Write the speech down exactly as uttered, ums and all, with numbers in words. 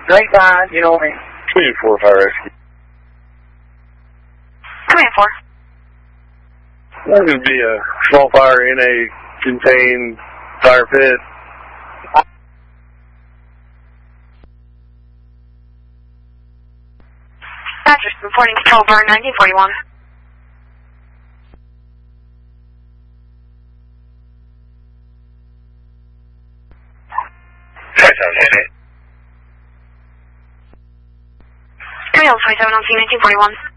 Grapevine, you know me. Community four, fire rescue. Community four. There's going to be a small fire in a contained fire pit. Patrick, reporting control burn nineteen forty-one. Camille twenty-seven on scene nineteen forty-one.